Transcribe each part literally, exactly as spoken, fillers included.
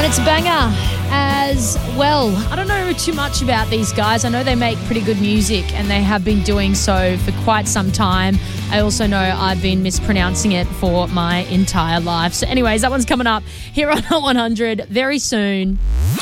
And it's a banger as well. I don't know too much about these guys. I know they make pretty good music and they have been doing so for quite some time. I also know I've been mispronouncing it for my entire life. So anyways, that one's coming up here on Hot one hundred very soon.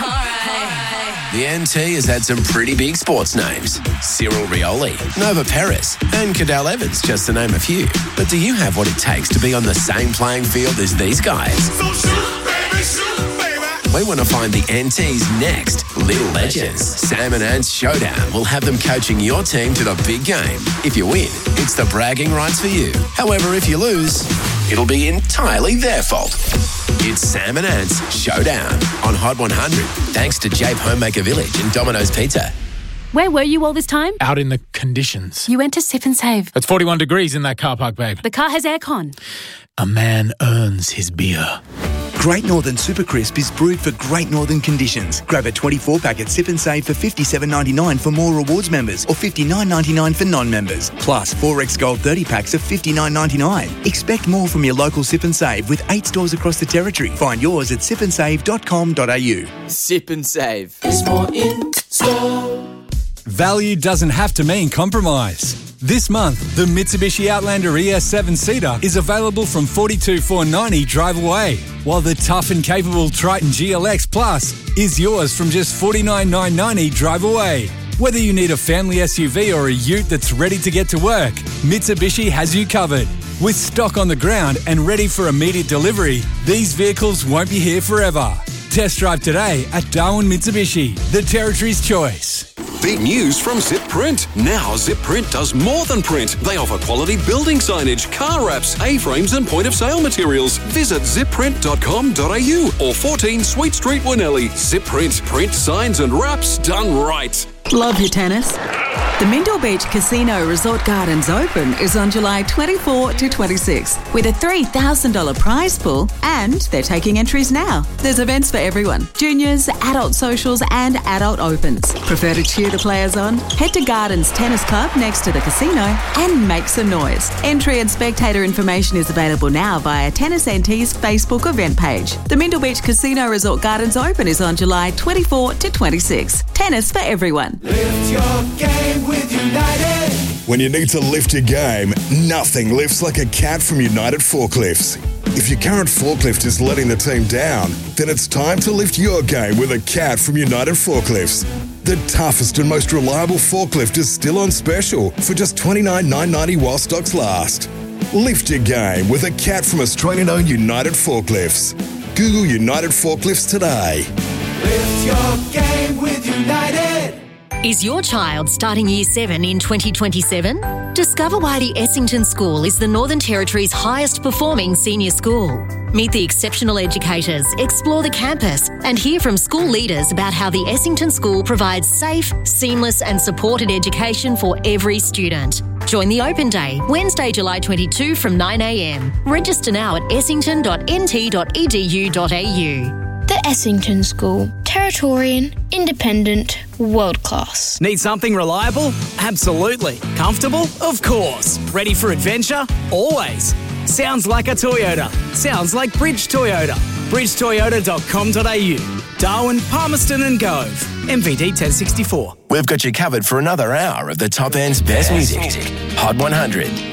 The N T has had some pretty big sports names. Cyril Rioli, Nova Peris and Cadel Evans, just to name a few. But do you have what it takes to be on the same playing field as these guys? So shoot, baby, shoot, baby. We want to find the N T's next little legends. Sam and Ant's Showdown will have them coaching your team to the big game. If you win, it's the bragging rights for you. However, if you lose, it'll be entirely their fault. It's Sam and Ant's Showdown on Hot one hundred, thanks to Jape Homemaker Village and Domino's Pizza. Where were you all this time? Out in the conditions. You went to Sip and Save. It's forty-one degrees in that car park, babe. The car has aircon. A man earns his beer. Great Northern Super Crisp is brewed for Great Northern conditions. Grab a twenty-four pack at Sip and Save for fifty-seven ninety-nine for more rewards members or fifty-nine ninety-nine for non-members. Plus, four X Gold thirty packs of fifty-nine ninety-nine. Expect more from your local Sip and Save with eight stores across the territory. Find yours at sip and save dot com dot a u. Sip and Save. There's more in store. Value doesn't have to mean compromise. This month, the Mitsubishi Outlander E S seven seater is available from forty-two thousand four hundred ninety dollars drive away, while the tough and capable Triton G L X Plus is yours from just forty-nine thousand nine hundred ninety dollars drive away. Whether you need a family S U V or a ute that's ready to get to work, Mitsubishi has you covered. With stock on the ground and ready for immediate delivery, these vehicles won't be here forever. Test drive today at Darwin Mitsubishi, the Territory's choice. Big news from Zip Print. Now Zip Print does more than print. They offer quality building signage, car wraps, A-frames and point-of-sale materials. Visit zip print dot com dot a u or fourteen Sweet Street, Winnelly. Zip Print. Print signs and wraps done right. Love your tennis? The Mindor Beach Casino Resort Gardens Open is on July twenty-fourth to twenty-sixth with a three thousand dollars prize pool, and they're taking entries now. There's events for everyone: juniors, adult socials and adult opens. Prefer to cheer the players on? Head to Gardens Tennis Club next to the casino and make some noise. Entry and spectator information is available now via Tennis N T's Facebook event page. The Mindor Beach Casino Resort Gardens Open is on July twenty-fourth to twenty-sixth. Tennis for everyone. Lift your game with United. When you need to lift your game, nothing lifts like a cat from United Forklifts. If your current forklift is letting the team down, then it's time to lift your game with a cat from United Forklifts. The toughest and most reliable forklift is still on special for just twenty-nine thousand nine hundred ninety while stocks last. Lift your game with a cat from Australian-owned United Forklifts. Google United Forklifts today. Lift your game with United. Is your child starting Year seven in twenty twenty-seven? Discover why the Essington School is the Northern Territory's highest performing senior school. Meet the exceptional educators, explore the campus and hear from school leaders about how the Essington School provides safe, seamless and supported education for every student. Join the Open Day, Wednesday, July twenty-second from nine a m. Register now at essington dot n t dot e d u dot a u. The Essington School. Territorian, independent, world-class. Need something reliable? Absolutely. Comfortable? Of course. Ready for adventure? Always. Sounds like a Toyota. Sounds like Bridge Toyota. bridge toyota dot com dot a u. Darwin, Palmerston and Gove. M V D ten sixty-four. We've got you covered for another hour of the top end's best music. Hot one hundred.